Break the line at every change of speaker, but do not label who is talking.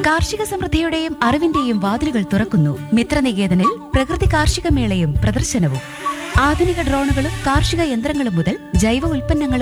കാർഷിക സമൃദ്ധിയുടെയും അറിവിന്റെയും വാതിലുകൾ തുറക്കുന്നു മിത്രനികേതനിൽ പ്രകൃതി കാർഷിക മേളയും പ്രദർശനവും. ആധുനിക ഡ്രോണുകളും കാർഷിക യന്ത്രങ്ങളും മുതൽ ജൈവ ഉൽപ്പന്നങ്ങളും